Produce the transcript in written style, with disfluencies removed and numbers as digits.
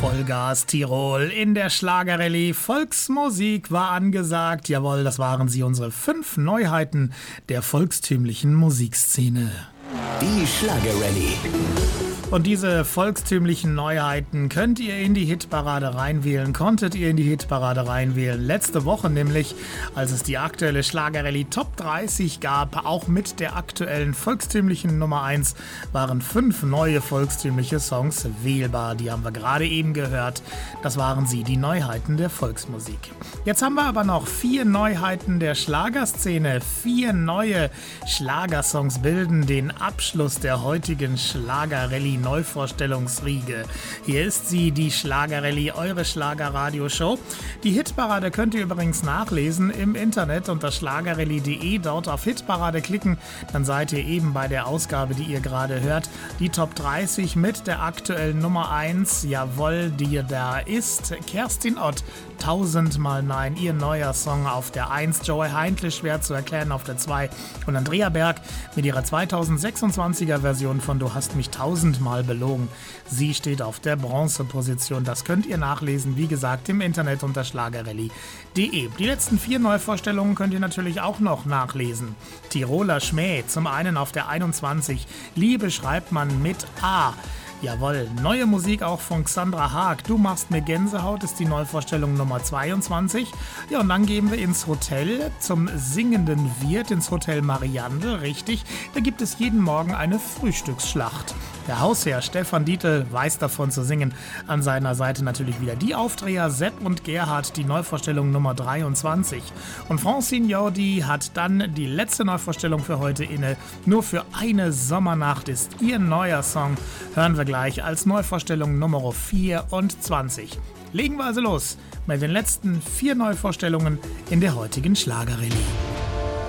Vollgas Tirol in der Schlagerrallye. Volksmusik war angesagt. Jawohl, das waren sie, unsere 5 Neuheiten der volkstümlichen Musikszene. Die Schlagerrallye. Und diese volkstümlichen Neuheiten könnt ihr in die Hitparade reinwählen, konntet ihr in die Hitparade reinwählen. Letzte Woche nämlich, als es die aktuelle Schlagerrallye Top 30 gab, auch mit der aktuellen volkstümlichen Nummer 1, waren 5 neue volkstümliche Songs wählbar. Die haben wir gerade eben gehört. Das waren sie, die Neuheiten der Volksmusik. Jetzt haben wir aber noch 4 Neuheiten der Schlagerszene. 4 neue Schlagersongs bilden den Abschluss der heutigen Schlagerrallye Neuvorstellungsriege. Hier ist sie, die Schlagerrallye, eure Schlagerradioshow. Die Hitparade könnt ihr übrigens nachlesen im Internet unter schlagerrallye.de. Dort auf Hitparade klicken, dann seid ihr eben bei der Ausgabe, die ihr gerade hört. Die Top 30 mit der aktuellen Nummer 1, jawohl, die da ist Kerstin Ott, 1000-mal Nein, ihr neuer Song auf der 1. Joey Heintl, schwer zu erklären, auf der 2. Und Andrea Berg mit ihrer 2026er Version von Du hast mich 1000-mal belogen. Sie steht auf der Bronzeposition. Das könnt ihr nachlesen, wie gesagt, im Internet unter schlagerrallye.de. Die letzten 4 Neuvorstellungen könnt ihr natürlich auch noch nachlesen. Tiroler Schmäh, zum einen auf der 21. Liebe schreibt man mit A. Jawohl, neue Musik auch von Xandra Haag. Du machst mir Gänsehaut ist die Neuvorstellung Nummer 22. Ja, und dann gehen wir ins Hotel zum singenden Wirt, ins Hotel Mariandel, richtig. Da gibt es jeden Morgen eine Frühstücksschlacht. Der Hausherr Stefan Dietl weiß davon zu singen. An seiner Seite natürlich wieder die Aufdreher Sepp und Gerhard, die Neuvorstellung Nummer 23. Und Francine Jordi hat dann die letzte Neuvorstellung für heute inne. Nur für eine Sommernacht ist ihr neuer Song. Hören wir gleich als Neuvorstellung Nummer 24. Legen wir also los mit den letzten 4 Neuvorstellungen in der heutigen Schlagerrallye.